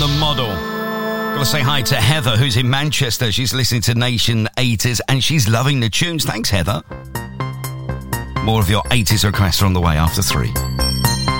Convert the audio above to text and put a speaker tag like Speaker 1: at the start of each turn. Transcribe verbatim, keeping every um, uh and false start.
Speaker 1: the Model. Got to say hi to Heather, who's in Manchester. She's listening to Nation eighties and she's loving the tunes. Thanks, Heather. More of your eighties requests are on the way after three.